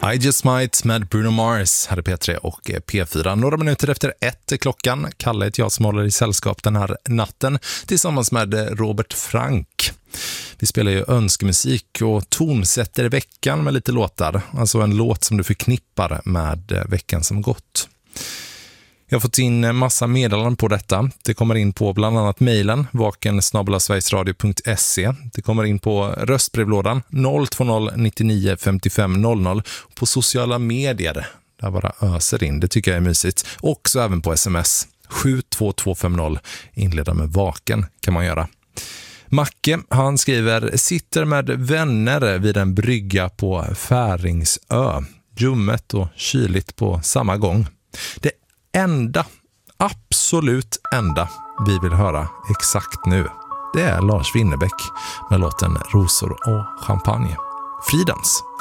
I Just Might med Bruno Mars hade P3 och P4. Några minuter efter 1 klockan. Kalle heter jag som håller i sällskap den här natten tillsammans med Robert Frank. Vi spelar ju önskemusik och tonsätter veckan med lite låtar. Alltså en låt som du förknippar med veckan som gått. Jag har fått in massa meddelanden på detta. Det kommer in på bland annat mejlen vaken@sverigesradio.se. Det kommer in på röstbrevlådan 020 99 55 00. På sociala medier, där bara öser in. Det tycker jag är mysigt. Och så även på sms 72250 inleda med vaken kan man göra. Macke, han skriver: sitter med vänner vid en brygga på Färingsö. Ljummet och kyligt på samma gång. Det absolut enda vi vill höra exakt nu, det är Lars Winnerbäck med låten Rosor och champagne. Fridens!